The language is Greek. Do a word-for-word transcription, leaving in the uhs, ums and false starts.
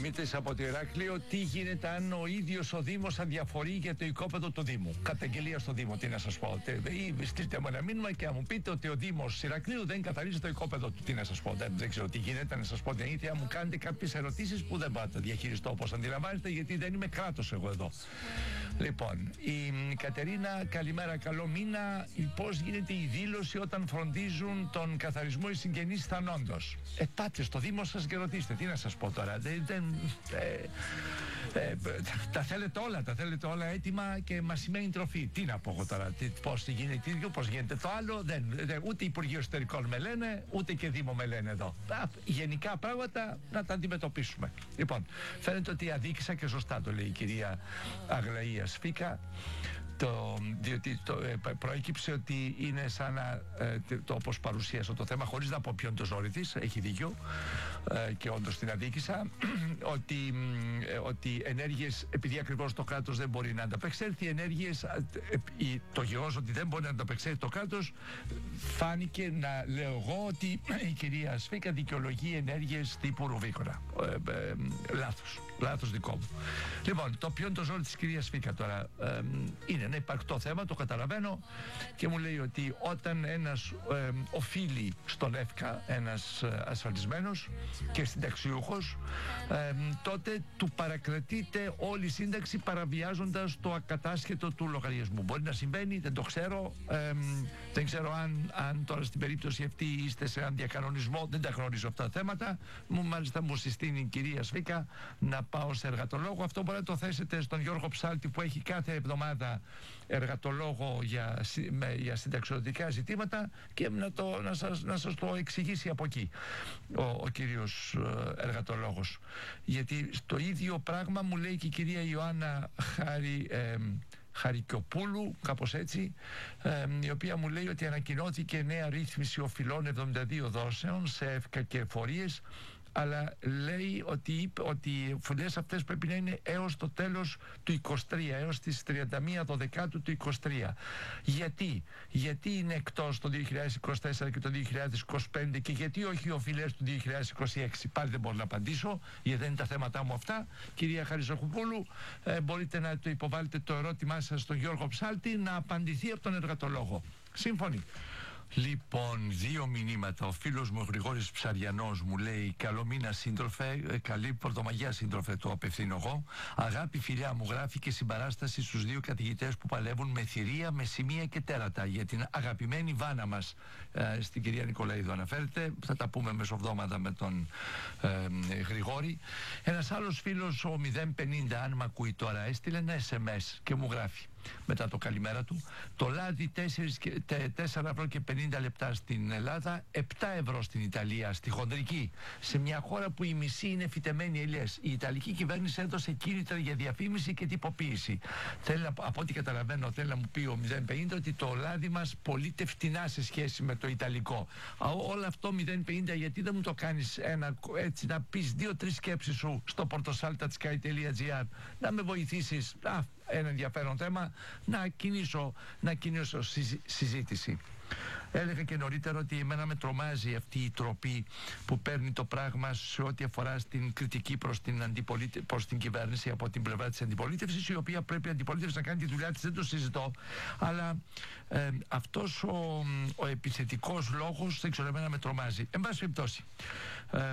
Δημήτρης από το Ηράκλειο, τι γίνεται αν ο ίδιος ο Δήμος αδιαφορεί για το οικόπεδο του Δήμου? Καταγγελία στο Δήμο, τι να σας πω. Ή στείλτε μου ένα μήνυμα και να μου πείτε ότι ο Δήμος Ηρακλείου δεν καθαρίζει το οικόπεδο του. Τι να σας πω, δεν, δεν ξέρω τι γίνεται, να σας πω την αλήθεια. Μου κάνετε κάποιες ερωτήσεις που δεν πάτε να διαχειριστώ όπως αντιλαμβάνεστε, γιατί δεν είμαι κράτος εγώ εδώ. Λοιπόν, η Κατερίνα, καλημέρα, καλό μήνα. Πώς γίνεται η δήλωση όταν φροντίζουν τον καθαρισμό οι συγγενείς θανόντος? Ε, πάτε στο Δήμο σας και ρωτήστε, τι να σας πω τώρα. Δεν, δεν, ε, ε, τα θέλετε όλα, τα θέλετε όλα έτοιμα και μας σημαίνει τροφή. Τι να πω εγώ τώρα, τι, πώς γίνεται το ίδιο, πώς γίνεται το άλλο. Δεν, δεν, ούτε Υπουργείο Εσωτερικών με λένε, ούτε και Δήμο με λένε εδώ. Α, γενικά πράγματα να τα αντιμετωπίσουμε. Λοιπόν, φαίνεται ότι αδίκησα και σωστά το λέει η κυρία Αγλαία Σφίκα. Το, διότι το, ε, προέκυψε ότι είναι σαν να, ε, το, όπως παρουσίασα το θέμα, χωρίς να πω ποιον το ζόρι της, έχει δίκιο ε, και όντως την αδίκησα, ότι, ε, ότι ενέργειες, επειδή ακριβώς το κράτος δεν μπορεί να ανταπεξέλθει, ενέργειες, ε, ε, το γεγονός ότι δεν μπορεί να ανταπεξέλθει το κράτος, φάνηκε να λέω εγώ ότι η κυρία Σφίκα δικαιολογεί ενέργειες τύπου Ρουβίκονα. Ε, ε, λάθος, λάθος δικό μου. Λοιπόν, το ποιον το ζόρι της κυρίας Σφίκα τώρα ε, είναι ένα υπαρκτό θέμα, το καταλαβαίνω, και μου λέει ότι όταν ένας ε, οφείλει στον ΕΦΚΑ, ένας ε, ασφαλισμένος και συνταξιούχος, ε, τότε του παρακρατείται όλη η σύνταξη παραβιάζοντας το ακατάσχετο του λογαριασμού. Μπορεί να συμβαίνει, δεν το ξέρω, ε, δεν ξέρω αν, αν τώρα στην περίπτωση αυτή είστε σε έναν διακανονισμό, δεν τα γνωρίζω αυτά τα θέματα. Μου μάλιστα μου συστήνει η κυρία Σφίκα να πάω σε εργατολόγο. Αυτό μπορεί να το θέσετε στον Γιώργο Ψάλτη που έχει κάθε εβδομάδα εργατολόγο για, με, για συνταξιοδοτικά ζητήματα και να, το, να, σας, να σας το εξηγήσει από εκεί ο, ο κύριος εργατολόγος. Γιατί το ίδιο πράγμα μου λέει και η κυρία Ιωάννα Χαρι, ε, Χαρικιοπούλου, κάπως έτσι, ε, η οποία μου λέει ότι ανακοινώθηκε νέα ρύθμιση οφειλών εβδομήντα δύο δόσεων σε ΕΦΚΑ και εφορίες, αλλά λέει ότι, ότι οι φυλές αυτές πρέπει να είναι έως το τέλος του είκοσι τρία, έως τις τριάντα μία Δεκάτου του είκοσι τρία. Γιατί? Γιατί είναι εκτός το δύο χιλιάδες είκοσι τέσσερα και το δύο χιλιάδες είκοσι πέντε και γιατί όχι οι οφειλές του δύο χιλιάδες είκοσι έξι? Πάλι δεν μπορώ να απαντήσω, γιατί δεν είναι τα θέματά μου αυτά. Κυρία Χαριζοχουπούλου, ε, μπορείτε να το υποβάλλετε το ερώτημά σας στον Γιώργο Ψάλτη να απαντηθεί από τον εργατολόγο. Σύμφωνοι? Λοιπόν, δύο μηνύματα. Ο φίλος μου ο Γρηγόρης Ψαριανός μου λέει: καλό μήνα σύντροφε, καλή Πρωτομαγιά σύντροφε, το απευθύνω εγώ. Αγάπη φιλιά μου, γράφει και συμπαράσταση στους δύο καθηγητές που παλεύουν με θηρία, με σημεία και τέρατα για την αγαπημένη Βάνα μας. Ε, στην κυρία Νικολαίδου αναφέρεται. Θα τα πούμε μεσοβδόμαδα με τον ε, Γρηγόρη. Ένας άλλος φίλος, ο μηδέν πενήντα, αν με ακούει τώρα, έστειλε ένα ες εμ ες και μου γράφει μετά το καλημέρα του: το λάδι τέσσερα ευρώ και πενήντα λεπτά στην Ελλάδα, επτά ευρώ στην Ιταλία, στη χοντρική, σε μια χώρα που η μισή είναι φυτεμένοι ελιές. Η Ιταλική κυβέρνηση έδωσε κίνητρα για διαφήμιση και τυποποίηση. Θέλει, από ό,τι καταλαβαίνω, θέλει να μου πει ο μηδέν πενήντα ότι το λάδι μας πωλείται φτηνά σε σχέση με το Ιταλικό. Α, όλο αυτό μηδέν πενήντα, γιατί δεν μου το κάνεις ένα, έτσι, να πεις δύο-τρεις σκέψεις σου στο πορτοσάλτα.sky τελεία gr, να με βοηθήσεις. Α, ένα ενδιαφέρον θέμα, να κινήσω, να κινήσω συζήτηση. Έλεγα και νωρίτερα ότι εμένα με τρομάζει αυτή η τροπή που παίρνει το πράγμα σε ό,τι αφορά στην κριτική προς την, αντιπολίτε... προς την κυβέρνηση από την πλευρά της αντιπολίτευσης, η οποία πρέπει η αντιπολίτευση να κάνει τη δουλειά της, δεν το συζητώ, αλλά ε, αυτός ο, ο επιθετικός λόγος, δεν ξέρω, εμένα με τρομάζει. Εν πάση περιπτώσει, ε,